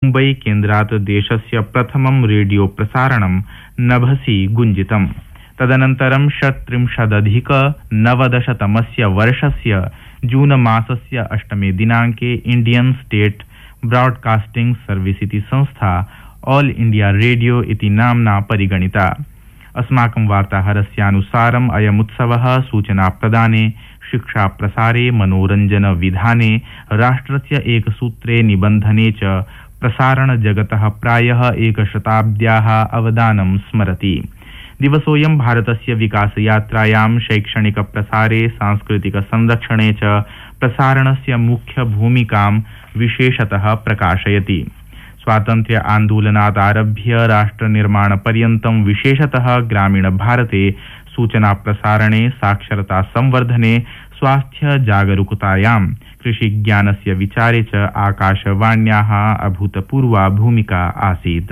मुम्बई केन्द्रात् देशस्य प्रथमं रेडियो प्रसारणं नभसि गुञ्जितम्। तदनन्तरं 37-अधिक-90तमस्य वर्षस्य जून मासस्य 8 दिनाङ्के इंडियन स्टेट ब्रॉडकास्टिंग सर्विस इति संस्था ऑल इंडिया रेडियो इति नाम्ना परिगणिता। अस्माकं वार्ताहरस्यानुसारम् अयमुत्सवः सूचनाप्रदाने, शिक्षाप्रसारे, मनोरञ्जनविधाने, राष्ट्रस्य एकसूत्रे निबन्धने च प्रसारणजगतः प्रायः एकशताब्द्याः अवदानं स्मरति। दिवसोऽयं भारतस्य विकासयात्रायां शैक्षणिकप्रसारे, सांस्कृतिकसंरक्षणे च प्रसारणस्य मुख्यभूमिकां विशेषतः प्रकाशयति। स्वातन्त्र्य आन्दोलनादारभ्य राष्ट्रनिर्माणपर्यन्तं विशेषतः ग्रामीणभारते सूचनाप्रसारणे, साक्षरता संवर्धने, स्वास्थ्य जागरूकतायां, कृषिज्ञानस्य विचारे च आकाशवाण्याः अभूतपूर्वा भूमिका आसीत्।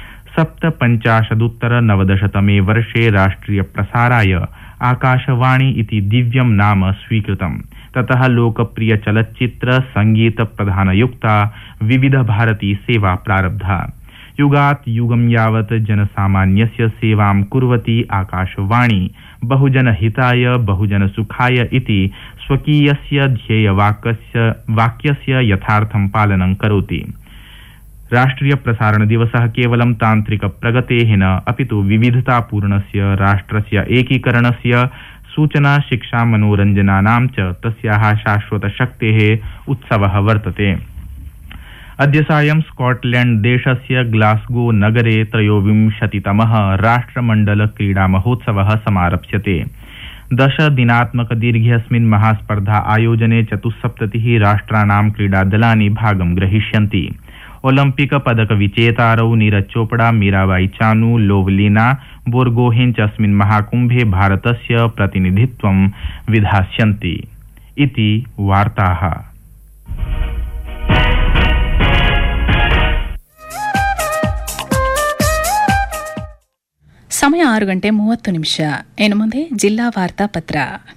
57-उत्तर-90तमे वर्षे राष्ट्रियप्रसाराय आकाशवाणी इति दिव्यं नाम स्वीकृतम्। ततः लोकप्रिय चलच्चित्र संगीत प्रधानयुक्ता विविध भारती सेवा प्रारब्धा। युगात् युगं यावत् जनसामान्यस्य सेवां कुर्वती आकाशवाणी बहुजनहिताय बहुजनसुखाय इति स्वकीयस्य ध्येयवाक्यस्य यथार्थं पालनं करोति। राष्ट्रिय प्रसारण दिवसः केवलं तान्त्रिक प्रगतेः न अपितु विविधतापूर्णस्य राष्ट्रस्य एकीकरणस्य, सूचना शिक्षा मनोरञ्जनानां च तस्याः शाश्वतशक्तेः उत्सवः वर्तते। अद्य सायं स्कॉटलैंड देशस्य ग्लासगो नगरे 23तमः राष्ट्रमण्डल क्रीडा महोत्सवः समारप्स्यते। 10 दिनात्मकदीर्घेऽस्मिन् महास्पर्धा आयोजने 74 राष्ट्राणां क्रीडादलानि भागं ग्रहीष्यन्ति। ओलंपिक पदक विजेतारौ नीरज चोपड़ा, मीराबाई चानू, लोवलीना बोर्गोहेन च अस्मिन् महाकुम्भे भारतस्य प्रतिनिधित्वं विधास्यन्ति इति वार्ताः। ಸಮಯ 6:30 ಇನ್ನು ಮುಂದೆ ಜಿಲ್ಲಾ ವಾರ್ತಾ ಪತ್ರ.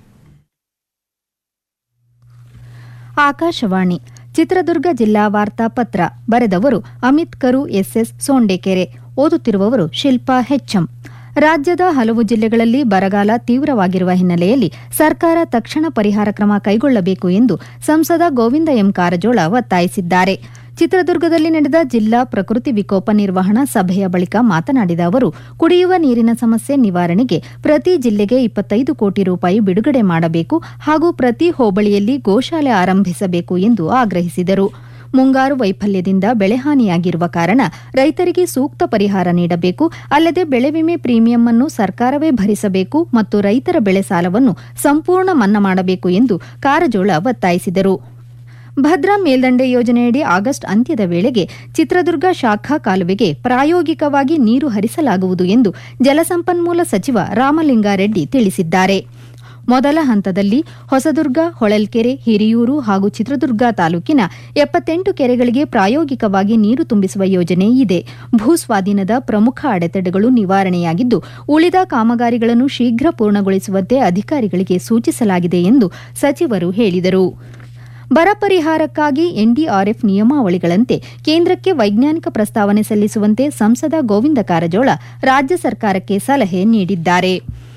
ಆಕಾಶವಾಣಿ ಚಿತ್ರದುರ್ಗ ಜಿಲ್ಲಾ ವಾರ್ತಾಪತ್ರ ಬರೆದವರು ಅಮಿತ್ ಕರು ಎಸ್ಎಸ್ ಸೋಂಡೇಕೆರೆ, ಓದುತ್ತಿರುವವರು ಶಿಲ್ಪಾ ಹೆಚ್ಎಂ. ರಾಜ್ಯದ ಹಲವು ಜಿಲ್ಲೆಗಳಲ್ಲಿ ಬರಗಾಲ ತೀವ್ರವಾಗಿರುವ ಹಿನ್ನೆಲೆಯಲ್ಲಿ ಸರ್ಕಾರ ತಕ್ಷಣ ಪರಿಹಾರ ಕ್ರಮ ಕೈಗೊಳ್ಳಬೇಕು ಎಂದು ಸಂಸದ ಗೋವಿಂದ ಎಂ ಕಾರಜೋಳ ಒತ್ತಾಯಿಸಿದ್ದಾರೆ. ಚಿತ್ರದುರ್ಗದಲ್ಲಿ ನಡೆದ ಜಿಲ್ಲಾ ಪ್ರಕೃತಿ ವಿಕೋಪ ನಿರ್ವಹಣಾ ಸಭೆಯ ಬಳಿಕ ಮಾತನಾಡಿದ ಅವರು, ಕುಡಿಯುವ ನೀರಿನ ಸಮಸ್ಯೆ ನಿವಾರಣೆಗೆ ಪ್ರತಿ ಜಿಲ್ಲೆಗೆ 25 ಕೋಟಿ ರೂಪಾಯಿ ಬಿಡುಗಡೆ ಮಾಡಬೇಕು ಹಾಗೂ ಪ್ರತಿ ಹೋಬಳಿಯಲ್ಲಿ ಗೋಶಾಲೆ ಆರಂಭಿಸಬೇಕು ಎಂದು ಆಗ್ರಹಿಸಿದರು. ಮುಂಗಾರು ವೈಫಲ್ಯದಿಂದ ಬೆಳೆಹಾನಿಯಾಗಿರುವ ಕಾರಣ ರೈತರಿಗೆ ಸೂಕ್ತ ಪರಿಹಾರ ನೀಡಬೇಕು, ಅಲ್ಲದೆ ಬೆಳೆ ವಿಮೆ ಪ್ರೀಮಿಯಂ ಅನ್ನು ಸರ್ಕಾರವೇ ಭರಿಸಬೇಕು ಮತ್ತು ರೈತರ ಬೆಳೆ ಸಾಲವನ್ನು ಸಂಪೂರ್ಣ ಮನ್ನಾ ಮಾಡಬೇಕು ಎಂದು ಕಾರಜೋಳ ಒತ್ತಾಯಿಸಿದರು. ಭದ್ರಾ ಮೇಲ್ದಂಡೆ ಯೋಜನೆಯಡಿ ಆಗಸ್ಟ್ ಅಂತ್ಯದ ವೇಳೆಗೆ ಚಿತ್ರದುರ್ಗ ಶಾಖಾ ಕಾಲುವೆಗೆ ಪ್ರಾಯೋಗಿಕವಾಗಿ ನೀರು ಹರಿಸಲಾಗುವುದು ಎಂದು ಜಲಸಂಪನ್ಮೂಲ ಸಚಿವ ರಾಮಲಿಂಗಾರೆಡ್ಡಿ ತಿಳಿಸಿದ್ದಾರೆ. ಮೊದಲ ಹಂತದಲ್ಲಿ ಹೊಸದುರ್ಗ, ಹೊಳಲ್ಕೆರೆ, ಹಿರಿಯೂರು ಹಾಗೂ ಚಿತ್ರದುರ್ಗ ತಾಲೂಕಿನ 78 ಕೆರೆಗಳಿಗೆ ಪ್ರಾಯೋಗಿಕವಾಗಿ ನೀರು ತುಂಬಿಸುವ ಯೋಜನೆ ಇದೆ. ಭೂಸ್ವಾಧೀನದ ಪ್ರಮುಖ ಅಡೆತಡೆಗಳು ನಿವಾರಣೆಯಾಗಿದ್ದು, ಉಳಿದ ಕಾಮಗಾರಿಗಳನ್ನು ಶೀಘ್ರ ಪೂರ್ಣಗೊಳಿಸುವಂತೆ ಅಧಿಕಾರಿಗಳಿಗೆ ಸೂಚಿಸಲಾಗಿದೆ ಎಂದು ಸಚಿವರು ಹೇಳಿದರು. ಬರ ಪರಿಹಾರಕ್ಕಾಗಿ ಎನ್ಡಿಆರ್ಎಫ್ ನಿಯಮಾವಳಿಗಳಂತೆ ಕೇಂದ್ರಕ್ಕೆ ವೈಜ್ಞಾನಿಕ ಪ್ರಸ್ತಾವನೆ ಸಲ್ಲಿಸುವಂತೆ ಸಂಸದ ಗೋವಿಂದ ಕಾರಜೋಳ ರಾಜ್ಯ ಸರ್ಕಾರಕ್ಕೆ ಸಲಹೆ ನೀಡಿದ್ದಾರೆ.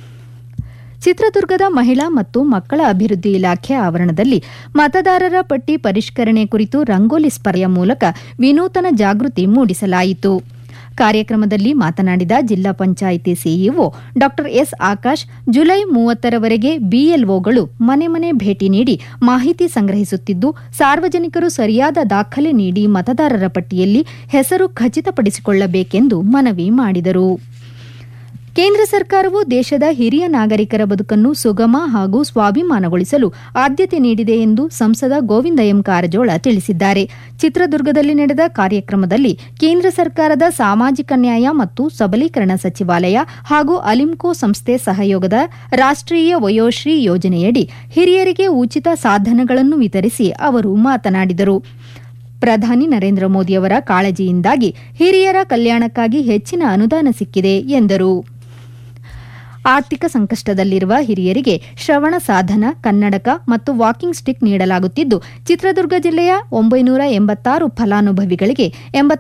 ಚಿತ್ರದುರ್ಗದ ಮಹಿಳಾ ಮತ್ತು ಮಕ್ಕಳ ಅಭಿವೃದ್ಧಿ ಇಲಾಖೆ ಆವರಣದಲ್ಲಿ ಮತದಾರರ ಪಟ್ಟಿ ಪರಿಷ್ಕರಣೆ ಕುರಿತು ರಂಗೋಲಿ ಸ್ಪರ್ಧೆಯ ಮೂಲಕ ವಿನೂತನ ಜಾಗೃತಿ ಮೂಡಿಸಲಾಯಿತು. ಕಾರ್ಯಕ್ರಮದಲ್ಲಿ ಮಾತನಾಡಿದ ಜಿಲ್ಲಾ ಪಂಚಾಯಿತಿ ಸಿಇಒ ಡಾ ಎಸ್ ಆಕಾಶ್, ಜುಲೈ 30ರವರೆಗೆ ಬಿಎಲ್ಒಗಳು ಮನೆ ಮನೆ ಭೇಟಿ ನೀಡಿ ಮಾಹಿತಿ ಸಂಗ್ರಹಿಸುತ್ತಿದ್ದು, ಸಾರ್ವಜನಿಕರು ಸರಿಯಾದ ದಾಖಲೆ ನೀಡಿ ಮತದಾರರ ಪಟ್ಟಿಯಲ್ಲಿ ಹೆಸರು ಖಚಿತಪಡಿಸಿಕೊಳ್ಳಬೇಕೆಂದು ಮನವಿ ಮಾಡಿದರು. ಕೇಂದ್ರ ಸರ್ಕಾರವು ದೇಶದ ಹಿರಿಯ ನಾಗರಿಕರ ಬದುಕನ್ನು ಸುಗಮ ಹಾಗೂ ಸ್ವಾಭಿಮಾನಗೊಳಿಸಲು ಆದ್ಯತೆ ನೀಡಿದೆ ಎಂದು ಸಂಸದ ಗೋವಿಂದ ಎಂ ಕಾರಜೋಳ ತಿಳಿಸಿದ್ದಾರೆ. ಚಿತ್ರದುರ್ಗದಲ್ಲಿ ನಡೆದ ಕಾರ್ಯಕ್ರಮದಲ್ಲಿ ಕೇಂದ್ರ ಸರ್ಕಾರದ ಸಾಮಾಜಿಕ ನ್ಯಾಯ ಮತ್ತು ಸಬಲೀಕರಣ ಸಚಿವಾಲಯ ಹಾಗೂ ಅಲಿಂಕೋ ಸಂಸ್ಥೆ ಸಹಯೋಗದ ರಾಷ್ಟ್ರೀಯ ವಯೋಶ್ರೀ ಯೋಜನೆಯಡಿ ಹಿರಿಯರಿಗೆ ಉಚಿತ ಸಾಧನಗಳನ್ನು ವಿತರಿಸಿ ಅವರು ಮಾತನಾಡಿದರು. ಪ್ರಧಾನಿ ನರೇಂದ್ರ ಮೋದಿಯವರ ಕಾಳಜಿಯಿಂದಾಗಿ ಹಿರಿಯರ ಕಲ್ಯಾಣಕ್ಕಾಗಿ ಹೆಚ್ಚಿನ ಅನುದಾನ ಸಿಕ್ಕಿದೆ ಎಂದರು. ಆರ್ಥಿಕ ಸಂಕಷ್ಟದಲ್ಲಿರುವ ಹಿರಿಯರಿಗೆ ಶ್ರವಣ ಸಾಧನ, ಕನ್ನಡಕ ಮತ್ತು ವಾಕಿಂಗ್ ಸ್ಟಿಕ್ ನೀಡಲಾಗುತ್ತಿದ್ದು, ಚಿತ್ರದುರ್ಗ ಜಿಲ್ಲೆಯ 986 ಫಲಾನುಭವಿಗಳಿಗೆ